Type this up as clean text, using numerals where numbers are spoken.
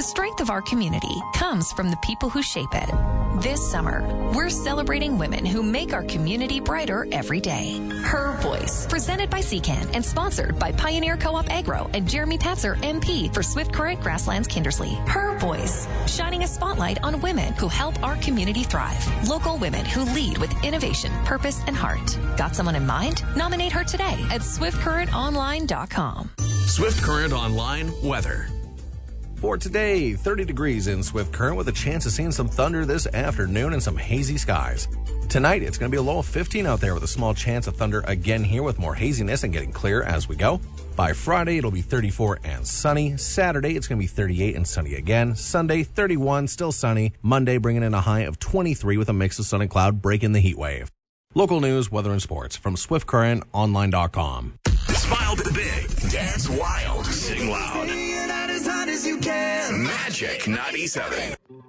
strength of our community comes from the people who shape it. This summer, we're celebrating women who make our community brighter every day. Her Voice, presented by Secan and sponsored by Pioneer Co-op Agro and Jeremy Patzer, MP for Swift Current Grasslands Kindersley. Her Voice, shining a spotlight on women who help our community thrive. Local women who lead with innovation, purpose, and heart. Got someone in mind? Nominate her today at swiftcurrentonline.com. Swift Current Online weather. For today, 30 degrees in Swift Current with a chance of seeing some thunder this afternoon and some hazy skies. Tonight, it's going to be a low of 15 out there with a small chance of thunder again here with more haziness and getting clear as we go. By Friday, it'll be 34 and sunny. Saturday, it's going to be 38 and sunny again. Sunday, 31, still sunny. Monday, bringing in a high of 23 with a mix of sun and cloud, breaking the heat wave. Local news, weather, and sports from SwiftCurrentOnline.com. Smile big, dance wild, sing loud. Magic 97.